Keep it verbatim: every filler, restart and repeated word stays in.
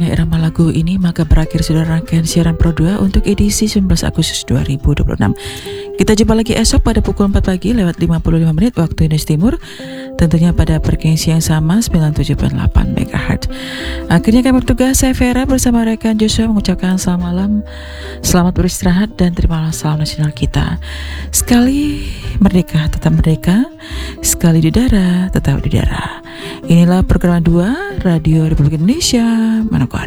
indahnya irama lagu ini, maka berakhir sudah rangkaian siaran Pro dua untuk edisi sembilan belas Agustus dua ribu dua puluh enam. Kita jumpa lagi esok pada pukul empat pagi lewat lima puluh lima menit waktu Indonesia Timur, tentunya pada frekuensi yang sama sembilan puluh tujuh koma delapan megahertz. Akhirnya kami bertugas, saya Vera bersama rekan Joshua mengucapkan selamat malam, selamat beristirahat, dan terimalah salam nasional kita. Sekali merdeka tetap merdeka, sekali di darat tetap di darat. Inilah program dua Radio Republik Indonesia Manokwari.